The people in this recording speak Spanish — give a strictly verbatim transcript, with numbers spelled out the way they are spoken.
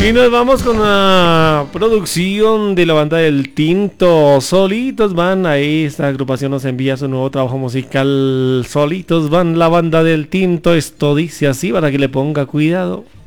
Y nos vamos con una producción de la banda del Tinto. Solitos van, ahí esta agrupación nos envía su nuevo trabajo musical. Solitos van, la banda del Tinto. Esto dice así para que le ponga cuidado.